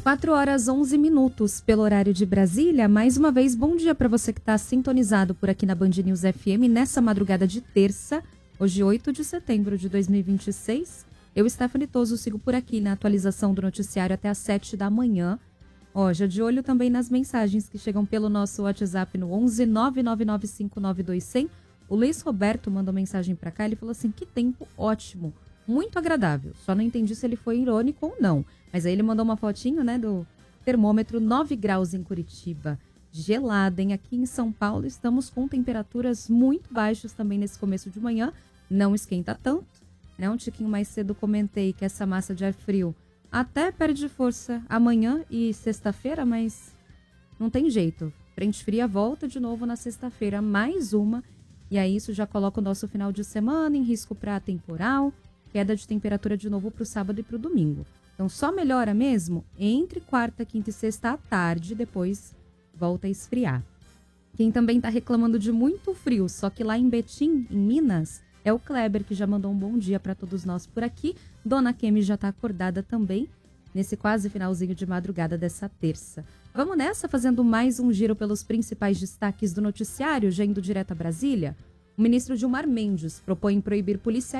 4h11 pelo horário de Brasília. Mais uma vez, bom dia para você que está sintonizado por aqui na Band News FM nessa madrugada de terça, hoje 8 de setembro de 2026. Eu, Stephanie Toso, sigo por aqui na atualização do noticiário até às 7 da manhã. Já de olho também nas mensagens que chegam pelo nosso WhatsApp no 11 999592100. O Luiz Roberto mandou mensagem para cá, ele falou assim, que tempo ótimo, muito agradável. Só não entendi se ele foi irônico ou não. Mas aí ele mandou uma fotinho, né, do termômetro, 9 graus em Curitiba. Gelada, hein? Aqui em São Paulo estamos com temperaturas muito baixas também nesse começo de manhã. Não esquenta tanto, né? Um tiquinho mais cedo comentei que essa massa de ar frio até perde força amanhã e sexta-feira, mas não tem jeito. Frente fria volta de novo na sexta-feira, mais uma. E aí isso já coloca o nosso final de semana em risco para temporal, queda de temperatura de novo para o sábado e para o domingo. Então só melhora mesmo entre quarta, quinta e sexta à tarde, depois volta a esfriar. Quem também está reclamando de muito frio, só que lá em Betim, em Minas, é o Kleber, que já mandou um bom dia para todos nós por aqui. Dona Kemi já está acordada também, nesse quase finalzinho de madrugada dessa terça. Vamos nessa, fazendo mais um giro pelos principais destaques do noticiário, já indo direto a Brasília. O ministro Gilmar Mendes propõe proibir policiais